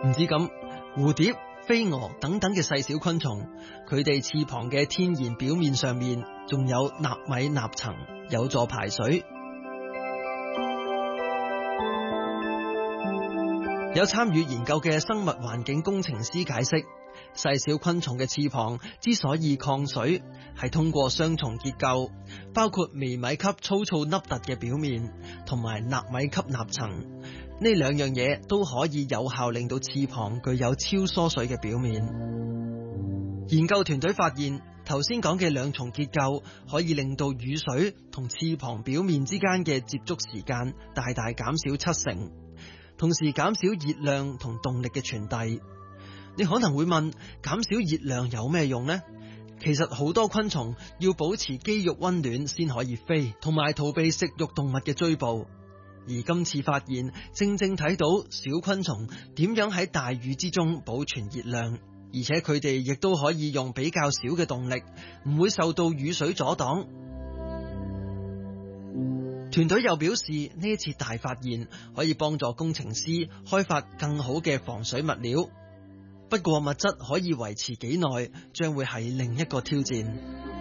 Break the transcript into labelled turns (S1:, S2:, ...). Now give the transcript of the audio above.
S1: 唔止咁，蝴蝶、飛蛾等等嘅細小昆蟲，佢哋翅膀嘅天然表面上面仲有納米納層，有助排水。有參與研究嘅生物環境工程師解釋，細小昆蟲嘅翅膀之所以抗水，係通過雙重結構，包括微米級粗糙凹凸嘅表面同埋納米級納層，呢兩樣嘢都可以有效令到翅膀具有超疏水嘅表面。研究團隊發現，頭先講嘅兩重結構可以令到雨水同翅膀表面之間嘅接觸時間大大減少70%，同時減少熱量同動力嘅傳遞。你可能會問，減少熱量有咩用呢？其實好多昆蟲要保持肌肉溫暖先可以飛，同埋逃避食肉動物嘅追捕。而今次發現正正睇到小昆蟲點樣喺大雨之中保存熱量，而且佢哋亦都可以用比較少嘅動力，唔會受到雨水阻擋。團隊又表示，呢一次大發現可以幫助工程師開發更好嘅防水物料。不過物質可以維持幾耐，將會係另一個挑戰。